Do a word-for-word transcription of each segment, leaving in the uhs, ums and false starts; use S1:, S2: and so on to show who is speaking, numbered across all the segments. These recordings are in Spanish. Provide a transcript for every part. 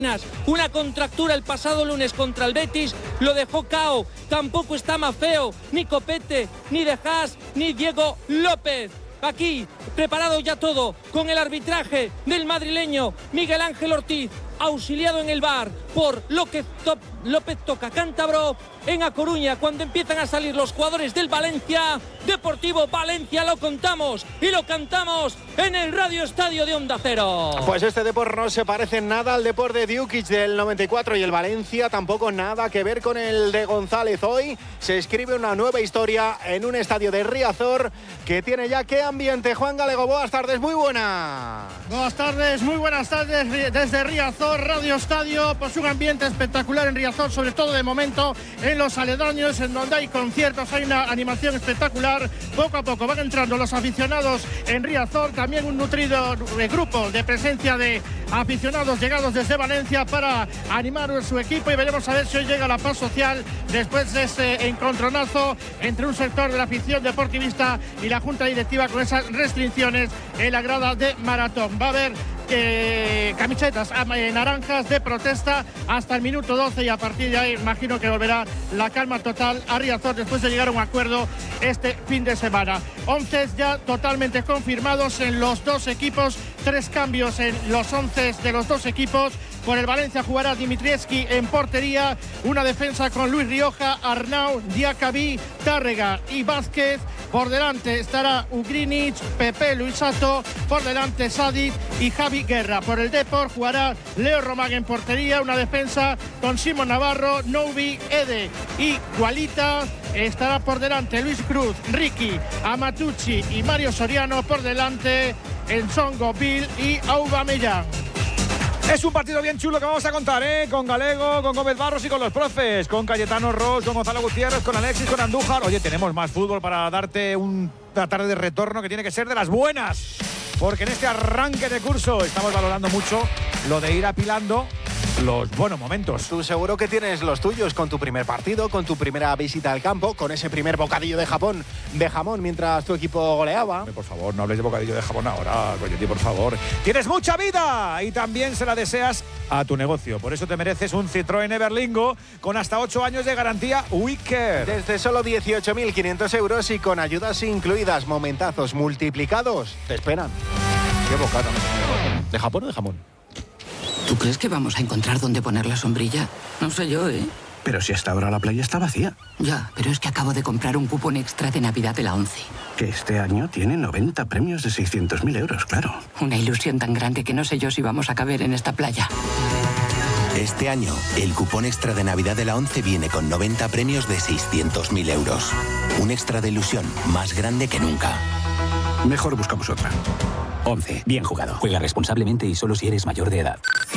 S1: Una contractura el pasado lunes contra el Betis, lo dejó K O. Tampoco está Mafeo, ni Copete, ni De Haas, ni Diego López. Aquí, preparado ya todo, con el arbitraje del madrileño Miguel Ángel Ortiz, auxiliado en el V A R por López, Top, López Toca Cántabro, en A Coruña, cuando empiezan a salir los jugadores del Valencia Deportivo Valencia. Lo contamos y lo cantamos en el Radio Estadio de Onda Cero.
S2: Pues este Depor no se parece en nada al Depor de Djukic del noventa y cuatro, y el Valencia tampoco nada que ver con el de González. Hoy se escribe una nueva historia en un estadio de Riazor que tiene ya qué ambiente. Juan Galego, buenas tardes, muy buenas.
S3: Buenas tardes, muy buenas tardes desde Riazor, Radio Estadio. Pues un ambiente espectacular en Riazor, sobre todo de momento en los aledaños, en donde hay conciertos, hay una animación espectacular. Poco a poco van entrando los aficionados en Riazor, también un nutrido grupo de presencia de aficionados llegados desde Valencia para animar a su equipo, y veremos a ver si hoy llega la paz social después de ese encontronazo entre un sector de la afición deportivista y la junta directiva con esas restricciones en la grada de maratón. Va a haber Eh, camisetas eh, naranjas de protesta hasta el minuto doce, y a partir de ahí imagino que volverá la calma total a Riazor después de llegar a un acuerdo este fin de semana. Once ya totalmente confirmados en los dos equipos, tres cambios en los once de los dos equipos. Por el Valencia jugará Dimitrievski en portería, una defensa con Luis Rioja, Arnau, Diacabí, Tárrega y Vázquez. Por delante estará Ugrinic, Pepe Luisato, por delante Sadik y Javi Guerra. Por el Depor jugará Leo Román en portería, una defensa con Simón Navarro, Noubi, Ede y Gualita. Estará por delante Luis Cruz, Ricky, Amatucci y Mario Soriano. Por delante Ensongo, Bill y Aubameyang.
S4: Es un partido bien chulo que vamos a contar, ¿eh? Con Galego, con Gómez Barros y con los profes, con Cayetano Ross, con Gonzalo Gutiérrez, con Alexis, con Andújar. Oye, tenemos más fútbol para darte un, una tarde de retorno que tiene que ser de las buenas, porque en este arranque de curso estamos valorando mucho lo de ir apilando los buenos momentos.
S2: Tú seguro que tienes los tuyos, con tu primer partido, con tu primera visita al campo, con ese primer bocadillo de Japón, de jamón mientras tu equipo goleaba.
S4: Por favor, no hables de bocadillo de jamón ahora, Coyetti, por favor. Tienes mucha vida y también se la deseas a tu negocio. Por eso te mereces un Citroën Everlingo con hasta ocho años de garantía Wicker.
S2: Desde solo dieciocho mil quinientos euros y con ayudas incluidas. Momentazos multiplicados te esperan. Qué bocata. ¿De Japón o de jamón?
S5: ¿Tú crees que vamos a encontrar dónde poner la sombrilla? No sé yo, ¿eh?
S6: Pero si hasta ahora la playa está vacía.
S5: Ya, pero es que acabo de comprar un cupón extra de Navidad de la ONCE.
S6: Que este año tiene noventa premios de seiscientos mil euros, claro.
S5: Una ilusión tan grande que no sé yo si vamos a caber en esta playa.
S7: Este año, el cupón extra de Navidad de la ONCE viene con noventa premios de seiscientos mil euros. Un extra de ilusión más grande que nunca.
S6: Mejor buscamos otra.
S8: ONCE. Bien jugado. Juega responsablemente y solo si eres mayor de edad.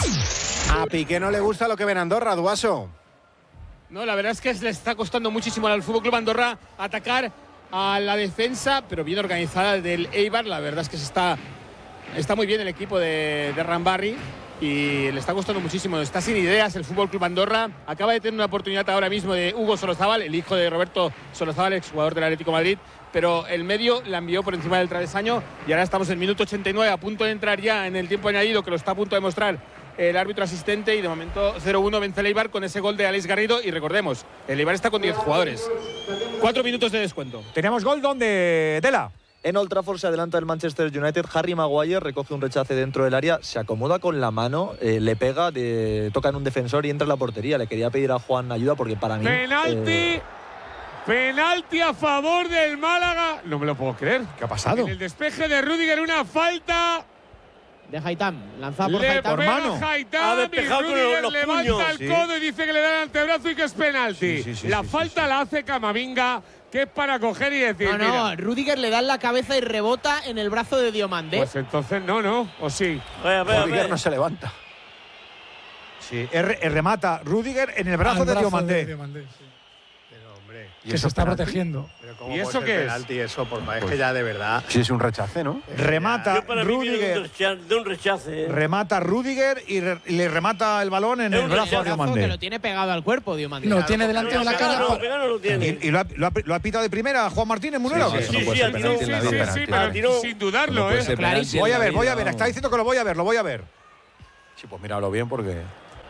S2: A Piqué no le gusta lo que ve en Andorra, Duaso.
S9: No, la verdad es que le está costando muchísimo al Fútbol Club Andorra atacar a la defensa, pero bien organizada del Eibar. La verdad es que se está, está muy bien el equipo de, de Rambarri y le está costando muchísimo. Está sin ideas el Fútbol Club Andorra. Acaba de tener una oportunidad ahora mismo de Hugo Solozábal, el hijo de Roberto Solozábal, exjugador del Atlético de Madrid, pero el medio la envió por encima del travesaño y ahora estamos en el minuto ochenta y nueve, a punto de entrar ya en el tiempo añadido, que lo está a punto de mostrar el árbitro asistente, y de momento cero uno vence el Eibar con ese gol de Alex Garrido. Y recordemos, el Eibar está con diez jugadores. Cuatro minutos de descuento.
S4: Tenemos gol donde Dela.
S10: En Old Trafford se adelanta el Manchester United. Harry Maguire recoge un rechace dentro del área, se acomoda con la mano, eh, le pega, de, toca en un defensor y entra en la portería. Le quería pedir a Juan ayuda porque para mí...
S9: ¡Penalti! Eh... Penalti a favor del Málaga. No me lo puedo creer.
S4: ¿Qué ha pasado?
S9: En el despeje de Rüdiger, una falta
S11: de Haitham, lanzada por
S9: le
S11: Haitham.
S9: Por mano. Haitham, ha despejado y Rüdiger los levanta puños. el codo sí. y dice que le da el antebrazo y que es penalti. Sí, sí, sí, la sí, falta sí, sí. la hace Camavinga, que es para coger y decir,
S11: no, no,
S9: mira.
S11: Rüdiger le da en la cabeza y rebota en el brazo de Diomande.
S9: Pues entonces no, no, o sí.
S2: Rüdiger no se levanta.
S4: Sí, er, er, remata Rüdiger en el brazo, ah, el brazo de Diomande. De Diomande sí.
S12: Que se está penalti? protegiendo.
S9: Pero ¿cómo ¿Y eso qué es?
S13: Penalti, eso, por es que ya de verdad.
S2: Sí, es un rechace, ¿no?
S4: Remata Rüdiger.
S14: De un rechace.
S4: Remata Rüdiger y, re, y le remata el balón en el brazo a Diomande.
S11: Que lo tiene pegado al cuerpo, Diomande.
S12: Lo tiene delante no, de la cara.
S14: No, no, no lo tiene.
S4: ¿Y, y lo, ha, lo, ha, lo ha pitado de primera Juan Martínez Munera?
S14: Sí, sí, sí, sí, sí, sí, sí, pero sin dudarlo, ¿eh?
S4: Voy a ver, voy a ver. Está diciendo que lo voy a ver, lo voy a ver.
S2: Sí, pues míralo bien porque...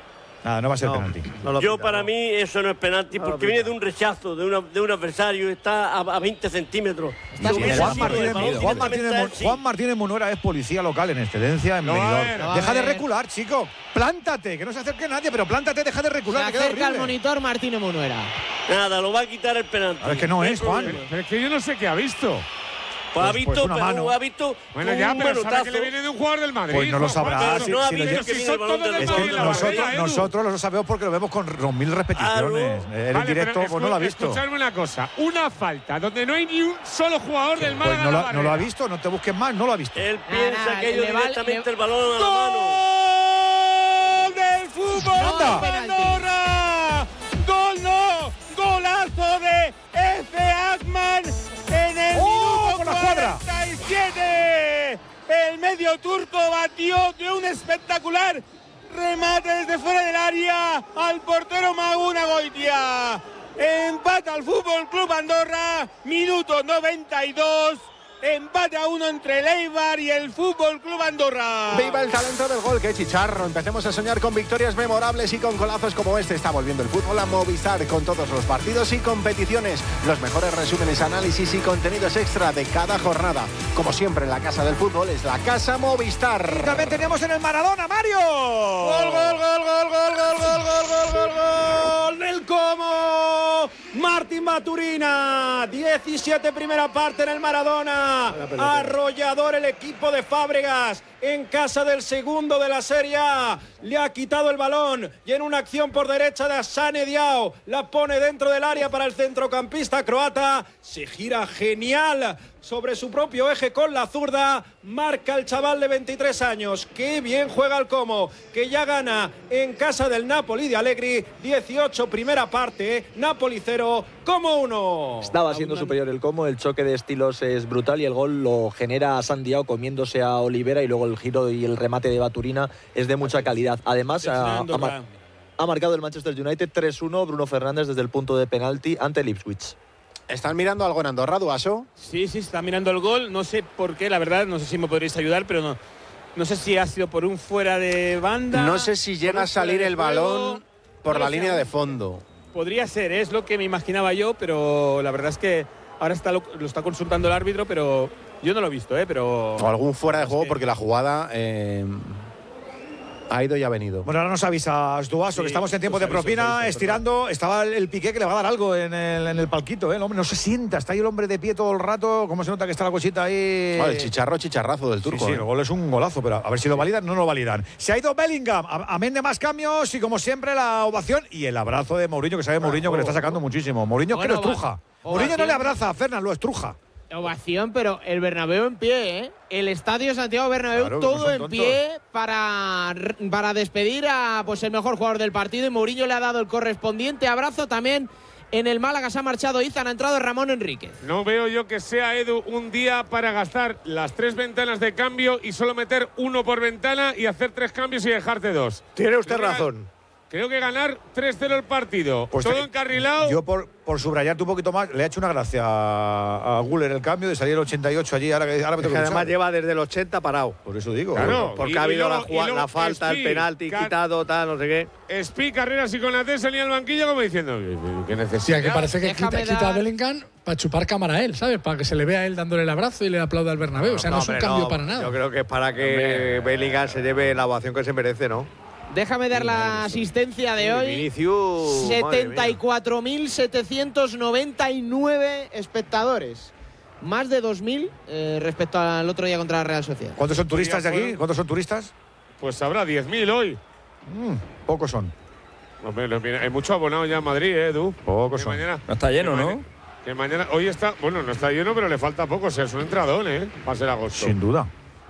S4: Nada, no va a ser
S10: No,
S4: penalti.
S10: no lo
S14: Yo
S10: pita,
S14: para
S10: no.
S14: mí eso no es penalti
S10: No lo
S14: porque
S10: pita.
S14: viene de un rechazo de, una, de un adversario, está a, a veinte centímetros.
S11: Está
S14: Si
S11: bien.
S14: hubiese
S4: Juan
S14: sido el
S4: Martínez,
S14: balón
S4: Juan, Martínez,
S14: directamente a él,
S4: Mu-
S14: sí.
S4: Juan Martínez Munuera es policía local en excedencia en
S9: Lo va a
S4: Benidorm.
S9: ver,
S11: lo va a
S4: Deja de
S11: ver.
S4: recular, chico. Plántate, que no se acerque nadie, pero plántate, deja de
S11: Se
S4: recular. que queda
S11: acerca al
S4: horrible.
S11: monitor Martínez Munuera.
S14: Nada, lo va a quitar el penalti.
S4: A ver, que no
S14: hay
S4: es, Juan.
S14: problema.
S9: Pero es que yo no sé qué ha visto.
S14: Pues ha
S4: Pues-
S14: visto,
S4: pues una
S14: pero
S4: mano.
S14: ha visto
S9: Bueno,
S14: un
S9: ya, pero sabe
S14: manotazo.
S9: que le viene de un jugador del Madrid.
S4: Pues no lo
S9: Juan,
S4: sabrá,
S9: Juan,
S14: Pero
S4: si-
S14: no ha
S4: si lo
S14: visto
S4: lleva-
S14: que
S9: si
S14: viene
S9: son
S14: el balón
S9: todos
S14: del
S9: del
S4: Es
S14: Madrid
S9: Madrid
S4: que
S14: en
S9: la
S14: la
S4: nosotros,
S9: barrera,
S14: barrera.
S9: Edu.
S4: nosotros lo sabemos porque lo vemos con dos mil repeticiones.
S14: Claro.
S4: En el
S9: Vale,
S4: directo
S9: pero
S4: pues no lo ha
S9: escu-
S4: visto.
S9: Escuchadme una cosa. Una falta donde no hay ni un solo jugador del
S4: Pues
S9: Málaga
S4: no
S9: en la
S4: lo, no lo ha
S9: barrera.
S4: visto, no te busques más, no lo ha visto.
S14: Él
S11: Nada,
S14: piensa
S11: nada,
S14: que ha ido
S11: le va-
S14: directamente
S11: le-
S14: el balón a la mano.
S9: ¡Gol del fútbol
S11: No,
S9: de
S11: penalti.
S9: Andorra! ¡Gol no! ¡Golazo de Efe Akman en el
S4: ¡Oh,
S9: minuto
S4: con la cuadra!
S9: cuarenta y siete! El medio turco batió de un espectacular remate desde fuera del área al portero Maguna Goitia. Empata al Fútbol Club Andorra, minuto noventa y dos. Empate a uno entre el Eibar y el Fútbol Club Andorra.
S2: Viva el talento del gol, que chicharro. Empecemos a soñar con victorias memorables y con golazos como este. Está volviendo el fútbol a Movistar con todos los partidos y competiciones. Los mejores resúmenes, análisis y contenidos extra de cada jornada. Como siempre, la casa del fútbol es la Casa Movistar.
S4: Y también tenemos en el Maradona, Mario.
S1: Gol, gol, gol, gol, gol, gol, gol, gol, gol, gol, gol del Como. Martín Maturina, diecisiete primera parte en el Maradona. Arrollador el equipo de Fábregas en casa del segundo de la Serie A. Le ha quitado el balón y en una acción por derecha de Asane Diao la pone dentro del área para el centrocampista croata. Se gira genial sobre su propio eje con la zurda. Marca el chaval de veintitrés años. Qué bien juega el Como, que ya gana en casa del Napoli de Allegri. dieciocho primera parte, Napoli cero, Como uno.
S10: Estaba siendo superior el Como, el choque de estilos es brutal y el gol lo genera Sandiao comiéndose a Olivera y luego el giro y el remate de Baturina es de mucha calidad. Además, ha, ha mar- ha marcado el Manchester United tres uno, Bruno Fernández desde el punto de penalti ante el Ipswich.
S2: ¿Están mirando algo en Andorra, Duaso?
S9: Sí, sí, está mirando el gol. No sé por qué, la verdad, no sé si me podréis ayudar, pero no, no sé si ha sido por un fuera de banda.
S2: No sé si llega a salir el balón por la línea de fondo.
S9: Podría ser, es lo que me imaginaba yo, pero la verdad es que ahora está lo, lo está consultando el árbitro, pero yo no lo he visto, ¿eh? Pero
S2: O algún fuera de juego, porque la jugada eh, ha ido y ha venido.
S4: Bueno, ahora nos avisas, Duaso, que
S9: Sí,
S4: estamos en tiempo
S9: os
S4: de
S9: aviso,
S4: propina,
S9: os aviso,
S4: estirando. Estaba el, el Piqué que le va a dar algo en el, en el palquito, ¿eh? El hombre no se sienta, está ahí el hombre de pie todo el rato. ¿Cómo se nota que está la cosita ahí?
S2: Oh, el chicharro, chicharrazo del turco.
S4: Sí, sí,
S2: ¿eh?
S4: el gol es un golazo, pero a ver si lo validan, no lo validan. Se ha ido Bellingham, a- amén de más cambios y como siempre la ovación y el abrazo de Mourinho, que sabe Mourinho que le está sacando muchísimo. Mourinho que
S11: Bueno,
S4: lo estruja.
S11: ova-
S4: Mourinho no
S11: ovación.
S4: le abraza a Fernan, lo estruja.
S11: Ovación, pero el Bernabéu en pie, ¿eh? El estadio Santiago Bernabéu
S4: Claro, que no
S11: todo
S4: son
S11: en
S4: tontos.
S11: pie para, para despedir a pues el mejor jugador del partido y Mourinho le ha dado el correspondiente abrazo. También en el Málaga se ha marchado Izan, ha entrado Ramón Enríquez.
S15: No veo yo que sea, Edu, un día para gastar las tres ventanas de cambio y solo meter uno por ventana y hacer tres cambios y dejarte dos.
S13: Tiene usted
S15: Creo que-
S13: razón.
S15: Creo que ganar tres cero el partido.
S4: Pues
S15: Todo
S4: te-
S15: encarrilado.
S4: Yo, por, por subrayarte un poquito más, le ha hecho una gracia a, a Guller el cambio de salir el ochenta y ocho allí. Ahora, que- ahora me
S13: Es
S4: tengo
S13: que
S4: que
S13: además
S4: pensar.
S13: lleva desde el ochenta parado.
S4: Por eso digo.
S15: Claro.
S13: Porque
S15: Y-
S13: ha
S15: y
S13: habido
S15: luego-
S13: la, jugada-
S15: y luego
S13: la falta, el
S15: Speed,
S13: penalti,
S15: Car-
S13: quitado, tal, no sé qué.
S15: Espi, Carreras y Konaté salían al banquillo como diciendo ¿qué necesidad?
S12: Sí, que parece que
S11: Déjame
S12: quita, quita a
S11: dar-
S12: Bellingham para chupar cámara a él, ¿sabes? Para que se le vea a él dándole el abrazo y le aplauda al Bernabéu. O sea, no, es un
S13: hombre,
S12: cambio
S13: no.
S12: para nada.
S13: Yo creo que es para que Bellingham se lleve la ovación que se merece, ¿no?
S11: Déjame dar la asistencia de hoy.
S13: Vinicius.
S11: setenta y cuatro mil setecientos noventa y nueve espectadores. Más de dos mil eh, respecto al otro día contra la Real Sociedad.
S4: ¿Cuántos son turistas de aquí?
S15: fueron-
S4: ¿Cuántos son turistas?
S15: Pues habrá diez mil hoy.
S4: Mm, pocos son.
S15: Hombre, lo- hay mucho abonado ya en Madrid, ¿eh, Edu?
S4: Pocos
S15: Que
S4: son.
S15: mañana-
S16: No está lleno,
S15: que
S16: ¿no?
S15: mañana- Que mañana, hoy está, bueno, no está lleno, pero le falta poco. O sea, es un entradón, ¿eh? Va a ser agosto.
S4: Sin duda.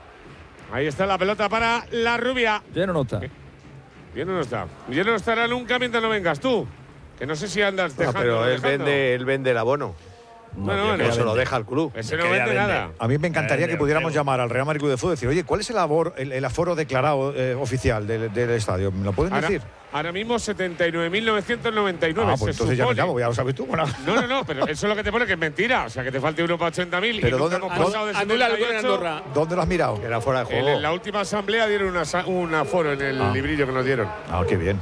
S15: Ahí está la pelota para la rubia.
S16: Lleno no está.
S15: Lleno no está. Lleno no estará nunca mientras no vengas tú. Que no sé si andas
S13: No,
S15: dejando.
S13: pero él
S15: dejando.
S13: vende, él vende el abono.
S15: Bueno,
S13: Que
S15: bueno.
S13: eso lo deja el club.
S15: Ese no
S13: Que ya
S15: vende nada.
S4: A mí me encantaría que pudiéramos llamar al Real Madrid Club de Fútbol y decir, oye, ¿cuál es el, abor- el, el aforo declarado eh, oficial del, del estadio? ¿Me lo pueden
S15: Ahora,
S4: decir?
S15: ahora mismo setenta y nueve mil novecientos noventa y nueve.
S4: Ah, pues
S15: se
S4: entonces ya no
S15: supone.
S4: llamo, ya lo sabes tú. Bueno.
S15: No, no, no, pero eso es lo que te pone que es mentira. O sea, que te falte uno para ochenta mil.
S4: Pero
S15: y nunca
S4: ¿dónde-
S15: hemos pasado de
S9: Anula el gol en
S15: setenta y ocho.
S9: Andorra.
S4: ¿Dónde lo has mirado?
S13: Era fuera de
S15: En,
S13: juego.
S15: en la última asamblea dieron una sa- un aforo en el
S4: Ah.
S15: librillo que nos dieron.
S4: Ah, qué bien.